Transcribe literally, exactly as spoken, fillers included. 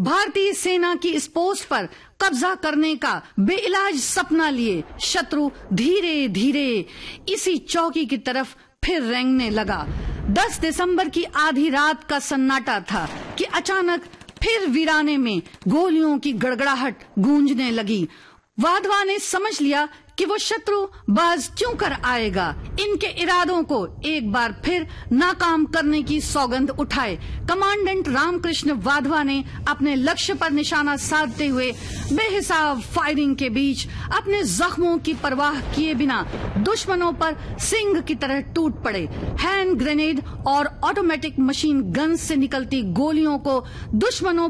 भारतीय सेना की इस पोस्ट पर कब्जा करने का बेइलाज सपना लिए शत्रु धीरे धीरे इसी चौकी की तरफ फिर रेंगने लगा। दस दिसंबर की आधी रात का सन्नाटा था कि अचानक फिर वीराने में गोलियों की गड़गड़ाहट गूंजने लगी। वाधवा ने समझ लिया कि वो शत्रु बाज क्यों कर आएगा। इनके इरादों को एक बार फिर नाकाम करने की सौगंध उठाए कमांडेंट रामकृष्ण वाधवा ने अपने लक्ष्य पर निशाना साधते हुए बेहिसाब फायरिंग के बीच अपने जख्मों की परवाह किए बिना दुश्मनों पर सिंह की तरह टूट पड़े। हैंड ग्रेनेड और ऑटोमेटिक मशीन गन से निकलती गोलियों को दुश्मनों